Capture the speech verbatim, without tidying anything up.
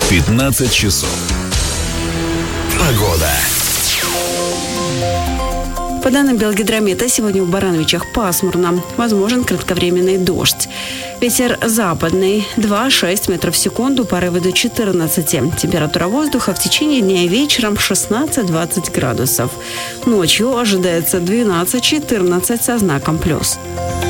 пятнадцать часов. Погода. По данным Белгидромета, сегодня в Барановичах пасмурно. Возможен кратковременный дождь. Ветер западный два-шесть метров в секунду, порывы до четырнадцати. Температура воздуха в течение дня и вечером шестнадцать-двадцать градусов. Ночью ожидается двенадцать-четырнадцать со знаком плюс.